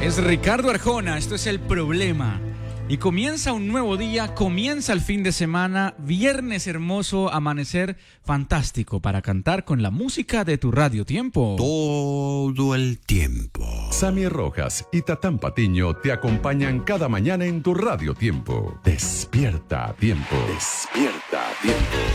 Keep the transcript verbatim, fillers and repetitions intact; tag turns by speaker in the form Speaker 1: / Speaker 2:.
Speaker 1: Es Ricardo Arjona, esto es El Problema. Y comienza un nuevo día, comienza el fin de semana, viernes hermoso, amanecer fantástico para cantar con la música de tu Radio Tiempo.
Speaker 2: Todo el tiempo.
Speaker 3: Sammy Rojas y Tatán Patiño te acompañan cada mañana en tu Radio Tiempo. Despierta a tiempo. Despierta a tiempo.